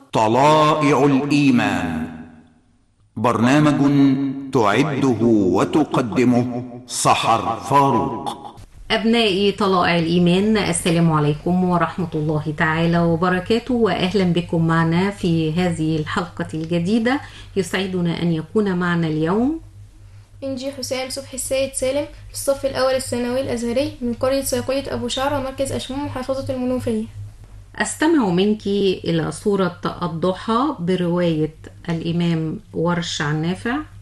طلائع الإيمان، برنامج تعده وتقدمه سحر فاروق. أبنائي طلائع الإيمان، السلام عليكم ورحمة الله تعالى وبركاته، وأهلا بكم معنا في هذه الحلقة الجديدة. يسعدنا أن يكون معنا اليوم إنجي حسام صبحي السيد سالم في الصف الأول الثانوي الأزهري من قرية صيقية أبو شعرة مركز أشمون محافظة المنوفية. أستمع منك إلى سورة الضحى برواية الإمام ورش عن نافع.